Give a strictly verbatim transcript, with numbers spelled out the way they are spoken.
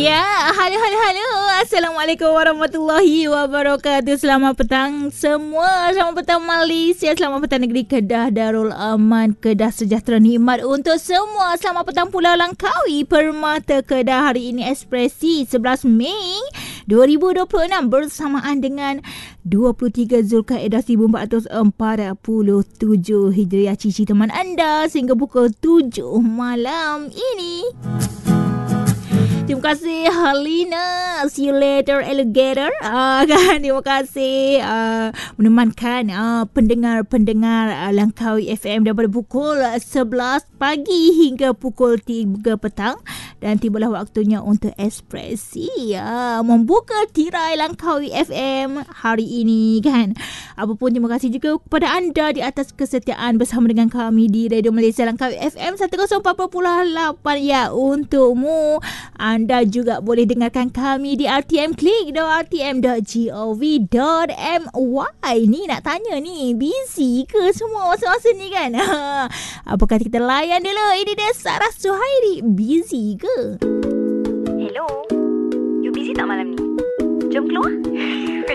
Ya, halo, halo, halo. Assalamualaikum warahmatullahi wabarakatuh. Selamat petang semua. Selamat petang Malaysia. Selamat petang negeri Kedah Darul Aman, Kedah sejahtera nikmat untuk semua. Selamat petang Pulau Langkawi, Permata Kedah. Hari ini Ekspresi sebelas Mei dua ribu dua puluh enam bersamaan dengan dua puluh tiga Zulkaidah seribu empat ratus empat puluh tujuh Hijriah. Cici teman anda sehingga pukul tujuh malam ini. Terima kasih Halina. See you later alligator. Uh, kan? Terima kasih uh, menemankan uh, pendengar-pendengar uh, Langkawi F M daripada pukul sebelas pagi hingga pukul tiga petang. Dan tibalah waktunya untuk Ekspresi uh, membuka tirai Langkawi F M hari ini, kan. Apapun, terima kasih juga kepada anda di atas kesetiaan bersama dengan kami di Radio Malaysia Langkawi F M seratus empat puluh lapan. Ya, untukmu. Anda juga boleh dengarkan kami di r t m click dot r t m dot gov dot my. Ni nak tanya ni, busy ke semua masa-masa ni, kan? Apakah kita layan dulu? Ini dia Sarah Suhairi. Busy ke? Hello, you busy tak malam ni? Jom keluar.